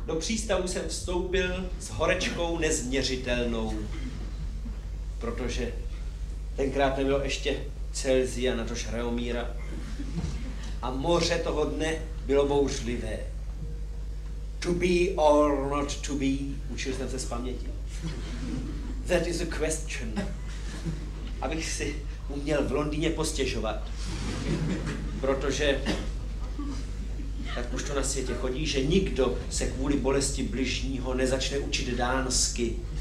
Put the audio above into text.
Do přístavu jsem vstoupil s horečkou nezměřitelnou, protože tenkrát nebylo ještě Celsia, natož Reomíra. A moře toho dne bylo bouřlivé. To be or not to be, učil jsem se z paměti. That is a question. Abych si uměl v Londýně postěžovat. Protože tak už to na světě chodí, že nikdo se kvůli bolesti bližního nezačne učit dánsky.